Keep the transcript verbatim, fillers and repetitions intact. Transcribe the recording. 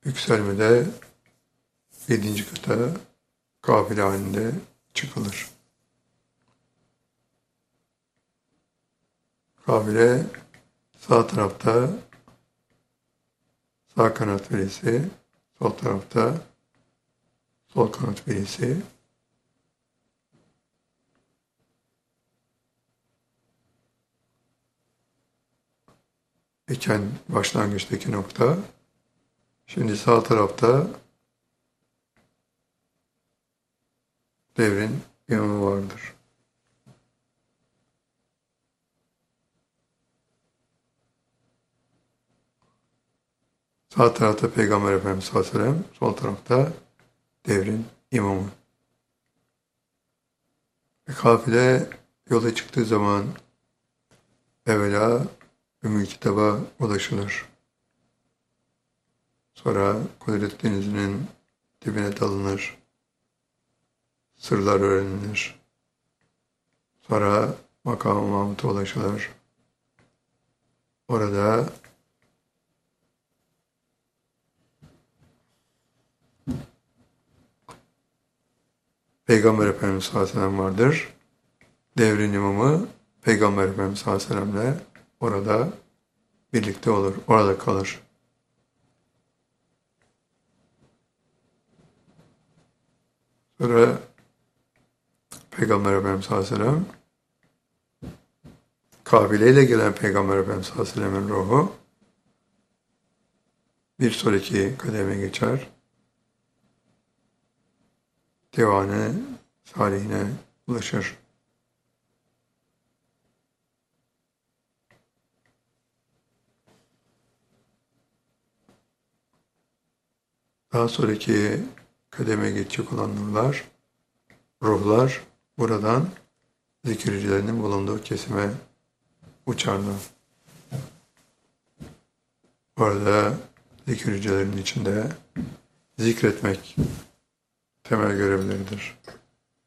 Yükselmede yedinci kata kafile halinde çıkılır. Kafile sağ tarafta sağ kanat velisi, sol tarafta sol kanat velisi, iken başlangıçtaki nokta. Şimdi sağ tarafta devrin imamı vardır. Sağ tarafta Peygamber Efendimiz sallallahu aleyhi ve sellem, sol tarafta devrin imamı. Ve kafile yola çıktığı zaman evvela Ümmü Kitab'a ulaşılır. Sonra Kudret Denizi'nin dibine dalınır. Sırlar öğrenilir. Sonra Makam-ı Mahmud'a ulaşılır. Orada Peygamber Efendimiz sallallahu aleyhi ve sellem vardır. Devrin imamı Peygamber Efendimiz sallallahu aleyhi ve sellem'le orada birlikte olur, orada kalır. Sonra Peygamber Efendimiz sallallahu aleyhi ve sellem, kafileyle gelen Peygamber Efendimiz sallallahu aleyhi ve sellem'in ruhu bir sonraki kademe geçer. Divane salihine ulaşır. Daha sonraki kademe geçecek olan nurlar, ruhlar buradan zikircilerinin bulunduğu kesime uçarlar. Orada zikircilerin içinde zikretmek temel görevleridir.